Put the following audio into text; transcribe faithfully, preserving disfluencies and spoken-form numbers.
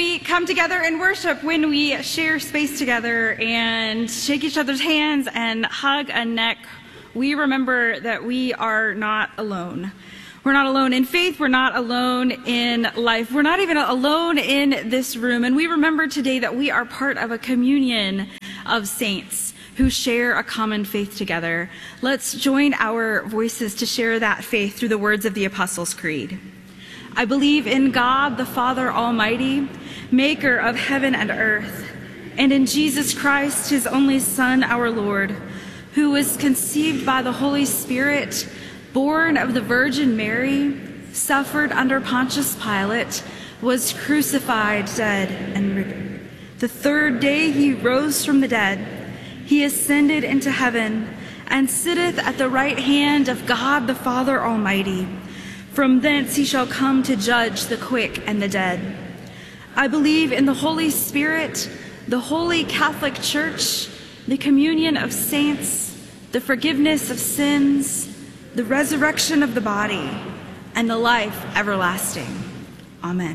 we come together and worship, when we share space together and shake each other's hands and hug a neck, we remember that we are not alone. We're not alone in faith. We're not alone in life. We're not even alone in this room. And we remember today that we are part of a communion of saints who share a common faith together. Let's join our voices to share that faith through the words of the Apostles' Creed. I believe in God, the Father Almighty, maker of heaven and earth, and in Jesus Christ, his only Son, our Lord, who was conceived by the Holy Spirit, born of the Virgin Mary, suffered under Pontius Pilate, was crucified, dead, and buried. The third day he rose from the dead. He ascended into heaven and sitteth at the right hand of God the Father Almighty. From thence he shall come to judge the quick and the dead. I believe in the Holy Spirit, the Holy Catholic Church, the communion of saints, the forgiveness of sins, the resurrection of the body, and the life everlasting. Amen.